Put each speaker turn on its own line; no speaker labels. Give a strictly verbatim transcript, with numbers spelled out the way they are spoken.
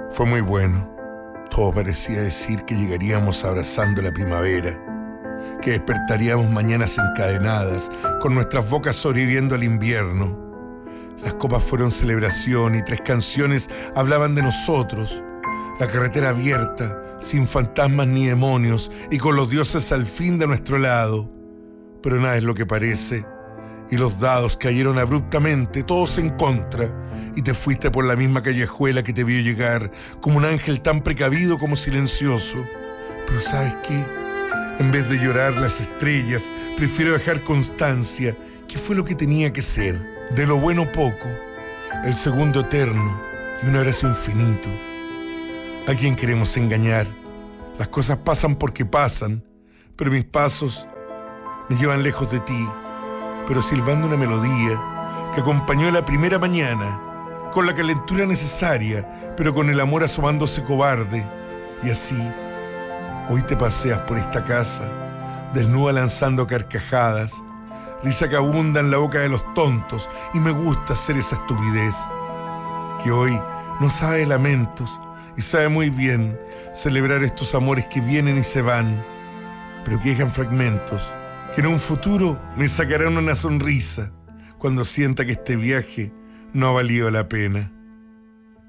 Fue muy bueno. Todo parecía decir que llegaríamos abrazando la primavera, que despertaríamos mañanas encadenadas, con nuestras bocas sobreviviendo al invierno. Las copas fueron celebración y tres canciones hablaban de nosotros. La carretera abierta, sin fantasmas ni demonios, y con los dioses al fin de nuestro lado. Pero nada es lo que parece, y los dados cayeron abruptamente, todos en contra, y te fuiste por la misma callejuela que te vio llegar, como un ángel tan precavido como silencioso. Pero ¿sabes qué? En vez de llorar las estrellas, prefiero dejar constancia que fue lo que tenía que ser. De lo bueno poco, el segundo eterno y un abrazo infinito. ¿A quién queremos engañar? Las cosas pasan porque pasan, pero mis pasos me llevan lejos de ti, pero silbando una melodía que acompañó la primera mañana, con la calentura necesaria, pero con el amor asomándose cobarde. Y así, hoy te paseas por esta casa, desnuda lanzando carcajadas, risa que abunda en la boca de los tontos, y me gusta hacer esa estupidez, que hoy no sabe de lamentos, y sabe muy bien celebrar estos amores que vienen y se van, pero que dejan fragmentos, que en un futuro me sacarán una sonrisa, cuando sienta que este viaje no ha valido la pena.